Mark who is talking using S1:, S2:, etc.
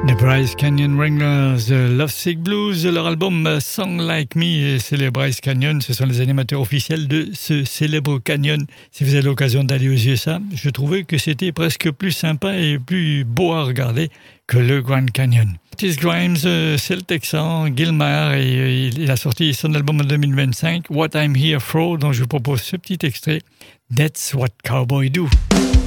S1: Bryce Canyon Wranglers, Love Sick Blues, leur album Song Like Me, c'est les Bryce Canyon, ce sont les animateurs officiels de ce célèbre canyon. Si vous avez l'occasion d'aller aux USA, je trouvais que c'était presque plus sympa et plus beau à regarder que le Grand Canyon. Otis Grimes, c'est le Texan, Gilmore, et il a sorti son album en 2025, What I'm Here For, dont je vous propose ce petit extrait, That's What Cowboys Do.